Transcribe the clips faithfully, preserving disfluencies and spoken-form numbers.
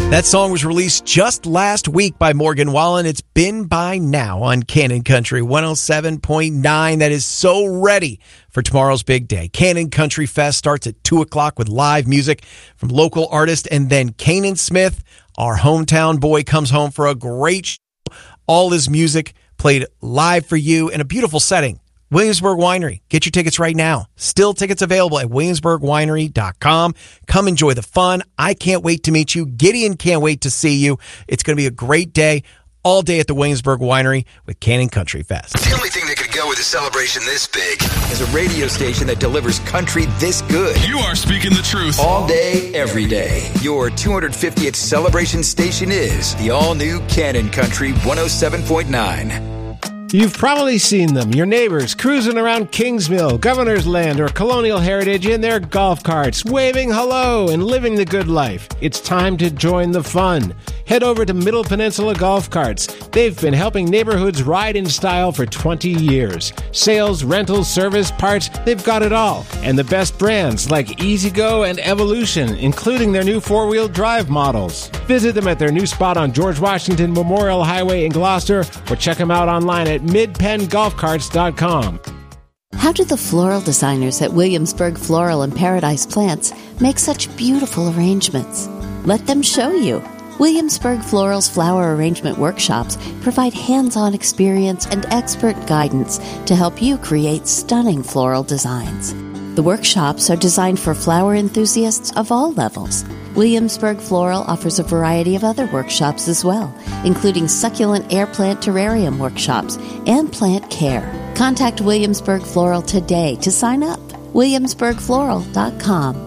That song was released just last week by Morgan Wallen. It's Been By Now on Cannon Country one oh seven point nine. That is so ready for tomorrow's big day. Cannon Country Fest starts at two o'clock with live music from local artists, and then Kanan Smith, our hometown boy, comes home for a great show. All his music played live for you in a beautiful setting. Williamsburg Winery. Get your tickets right now. Still tickets available at williamsburg winery dot com. Come enjoy the fun. I can't wait to meet you. Gideon can't wait to see you. It's going to be a great day all day at the Williamsburg Winery with Cannon Country Fest. The only thing that could go with a celebration this big is a radio station that delivers country this good. You are speaking the truth. All day, every day. Your two hundred fiftieth celebration station is the all-new Cannon Country one oh seven point nine. You've probably seen them, your neighbors, cruising around Kingsmill, Governor's Land, or Colonial Heritage in their golf carts, waving hello and living the good life. It's time to join the fun. Head over to Middle Peninsula Golf Carts. They've been helping neighborhoods ride in style for twenty years. Sales, rentals, service, parts, they've got it all. And the best brands like E-Z-Go and Evolution, including their new four-wheel drive models. Visit them at their new spot on George Washington Memorial Highway in Gloucester, or check them out online at mid pen golf carts dot com. How do the floral designers at Williamsburg Floral and Paradise Plants make such beautiful arrangements? Let them show you. Williamsburg Floral's flower arrangement workshops provide hands-on experience and expert guidance to help you create stunning floral designs. The workshops are designed for flower enthusiasts of all levels. Williamsburg Floral offers a variety of other workshops as well, including succulent air plant terrarium workshops and plant care. Contact Williamsburg Floral today to sign up. williamsburg floral dot com.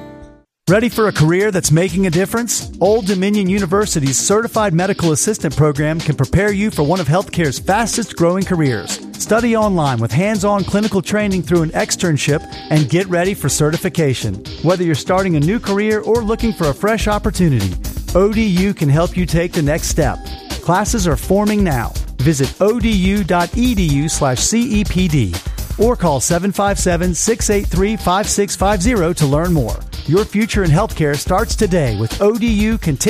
Ready for a career that's making a difference? Old Dominion University's Certified Medical Assistant program can prepare you for one of healthcare's fastest growing careers. Study online with hands-on clinical training through an externship and get ready for certification. Whether you're starting a new career or looking for a fresh opportunity, O D U can help you take the next step. Classes are forming now. Visit odu.edu slash CEPD or call seven five seven, six eight three, five six five zero to learn more. Your future in healthcare starts today with O D U Continue.